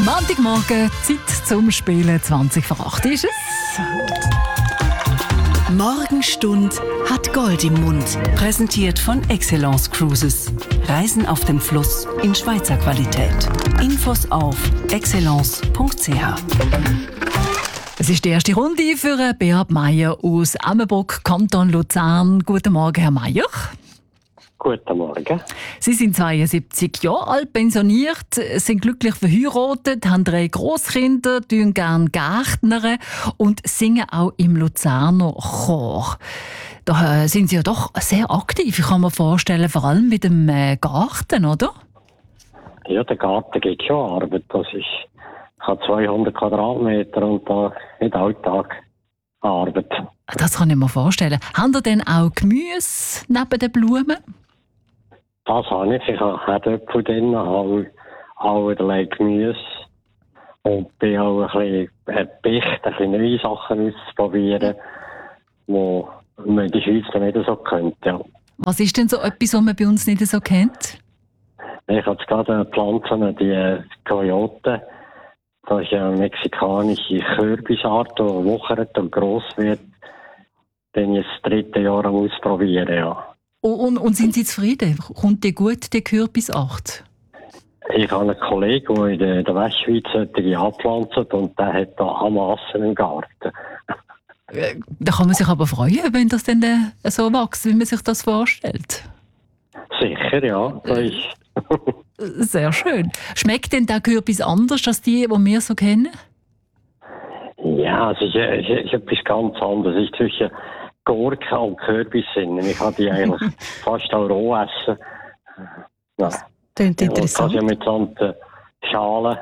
Montagmorgen, Zeit zum Spielen. 20:08 ist es. Morgenstund hat Gold im Mund. Präsentiert von Excellence Cruises. Reisen auf dem Fluss in Schweizer Qualität. Infos auf excellence.ch. Es ist die erste Runde für Beat Meier aus Emmenbruck, Kanton Luzern. Guten Morgen, Herr Meier. Guten Morgen. Sie sind 72 Jahre alt, pensioniert, sind glücklich verheiratet, haben 3 Grosskinder, tun gerne Gärtnern und singen auch im Luzerner Chor. Da sind Sie ja doch sehr aktiv, ich kann mir vorstellen, vor allem mit dem Garten, oder? Ja, der Garten geht schon Arbeit. Ich habe 200 Quadratmeter und da nicht Alltag Arbeit. Das kann ich mir vorstellen. Haben Sie denn auch Gemüse neben den Blumen? Das habe ich. Ich habe Herdöpfel drin, habe allerlei Gemüse und bin auch ein bisschen neue Sachen auszuprobieren, die man in der Schweiz noch nicht so kennt. Ja. Was ist denn so etwas, was man bei uns nicht so kennt? Ich habe jetzt gerade Pflanzen, die Coyote. Das ist eine mexikanische Kürbisart, die wuchert und gross wird. Den ich das 3. Jahr am Ausprobieren, ja. Und sind Sie zufrieden? Kommt die gut, die Kürbisart? Ich habe einen Kollegen, der in der Westschweiz solche anpflanzt und der hat da Amassen im Garten. Da kann man sich aber freuen, wenn das dann so wächst, wie man sich das vorstellt. Sicher, ja. Das ist sehr schön. Schmeckt denn der Kürbis anders als die wir so kennen? Ja, es ist etwas ganz anderes. Es ist zwischen Gurke und Kürbis. Ich kann die eigentlich fast auch roh essen. Ja. Klingt interessant. Ja, mit solchen Schalen.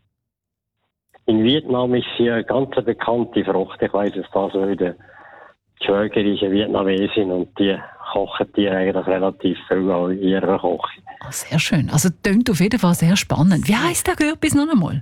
In Vietnam ist sie eine ganz bekannte Frucht. Ich weiss es das, weil die Schwägerin ist eine Vietnamesin und die kochen die eigentlich relativ viel auch in ihrer Küche. Sehr schön. Also klingt auf jeden Fall sehr spannend. Wie heisst der Kürbis noch einmal?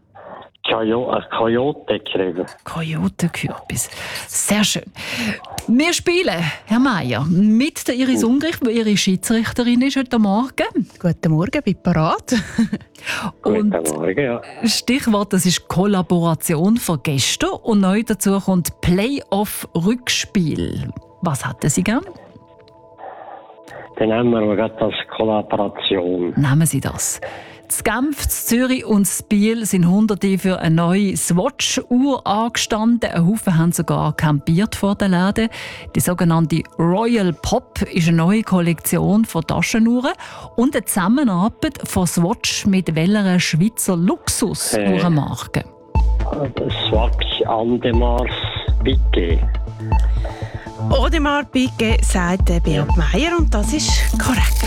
Coyote geschrieben. Coyote-Kürbis. Sehr schön. Wir spielen, Herr Meier, mit der Iris Ungrich, die Ihre Schiedsrichterin ist heute Morgen. Guten Morgen, bin parat. Und Guten Morgen, ja. Stichwort, das ist Kollaboration von gestern und neu dazu kommt Playoff-Rückspiel. Was hätten Sie gern? Dann nehmen wir gerade das Kollaboration. Nehmen Sie das. In Genf, in Zürich und in Biel sind Hunderte für eine neue Swatch-Uhr angestanden. Ein Haufen haben sogar campiert vor den Läden. Die sogenannte Royal Pop ist eine neue Kollektion von Taschenuhren und eine Zusammenarbeit von Swatch mit welcher Schweizer Luxus-Uhrenmarke? Swatch Andemars Piquet. Audemars Piguet sagt Beat Meier und das ist korrekt.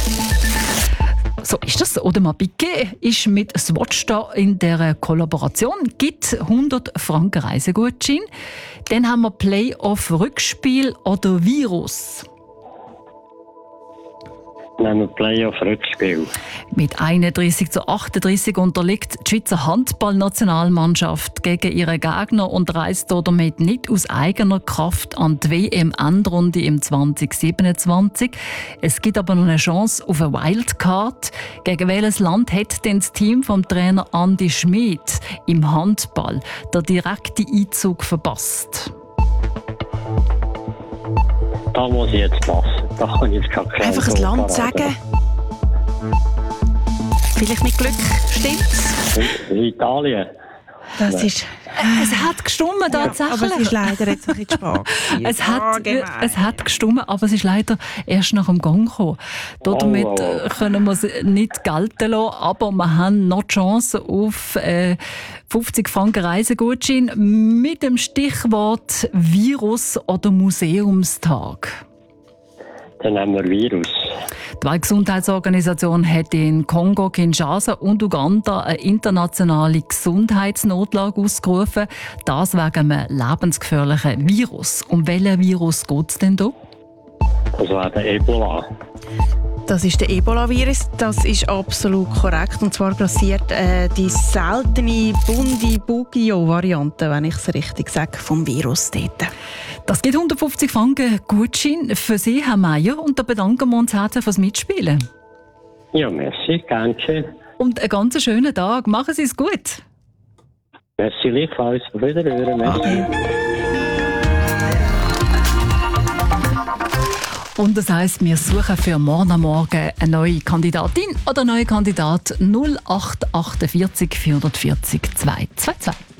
So ist das. Audemars Piguet ist mit Swatch da in der Kollaboration. Gibt 100 Franken Reisegutschein. Dann haben wir Playoff-Rückspiel oder Virus. Nehmen wir Playoff-Rückspiel. Mit 31:38 unterliegt die Schweizer Handballnationalmannschaft gegen ihre Gegner und reist damit nicht aus eigener Kraft an die WM-Endrunde im 2027. Es gibt aber noch eine Chance auf eine Wildcard. Gegen welches Land hat denn das Team vom Trainer Andi Schmid im Handball den direkten Einzug verpasst? Da muss ich jetzt passen. Da kann ich jetzt keine Einfach ein Land sagen. Vielleicht mit Glück, stimmt's? Italien. Das ist... Es hat gestummt, tatsächlich. Aber es ist leider jetzt ein bisschen spät. Es hat gestummt, aber es ist leider erst nach dem Gang gekommen. Damit können wir es nicht gelten lassen, aber wir haben noch die Chance auf 50 Franken Reisegutschein mit dem Stichwort Virus oder Museumstag. Dann haben wir Virus. Die Weltgesundheitsorganisation hat in Kongo, Kinshasa und Uganda eine internationale Gesundheitsnotlage ausgerufen. Das wegen einem lebensgefährlichen Virus. Um welchen Virus geht es denn da? Das wäre der Ebola. Das ist der Ebola-Virus, das ist absolut korrekt. Und zwar grassiert die seltene Bundibugyo-Variante, wenn ich es richtig sage, vom Virus dort. Das gibt 150 Franken Gutschein für Sie, Herr Meier. Und da bedanken wir uns herzlich fürs Mitspielen. Ja, merci, danke. und einen ganz schönen Tag. Machen Sie es gut. Merci, gleichfalls. Auf Wiederhören. Merci. Und das heisst, wir suchen für morgen am Morgen eine neue Kandidatin oder einen neuen Kandidat 0848 440 222.